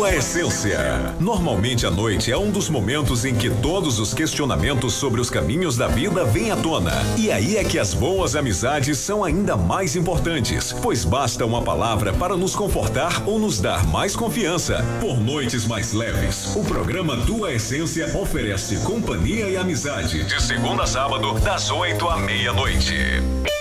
Tua Essência. Normalmente a noite é um dos momentos em que todos os questionamentos sobre os caminhos da vida vêm à tona. E aí é que as boas amizades são ainda mais importantes, pois basta uma palavra para nos confortar ou nos dar mais confiança. Por noites mais leves, o programa Tua Essência oferece companhia e amizade de segunda a sábado, das 8 à meia-noite.